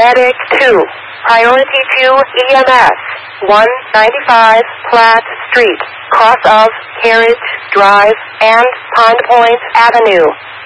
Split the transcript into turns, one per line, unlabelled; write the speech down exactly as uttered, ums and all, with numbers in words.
Medic two. Priority two E M S. one ninety-five Platt Street, cross of Carriage Drive and Pond Point Avenue.